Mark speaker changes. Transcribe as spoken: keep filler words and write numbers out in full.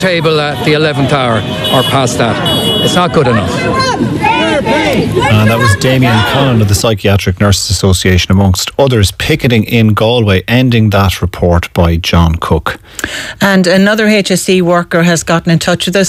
Speaker 1: table at the eleventh hour or past that. It's not good enough.
Speaker 2: And that was Damien Cullen of the Psychiatric Nurses Association, amongst others, picketing in Galway, ending that report by John Cook.
Speaker 3: And another H S E worker has gotten in touch with us.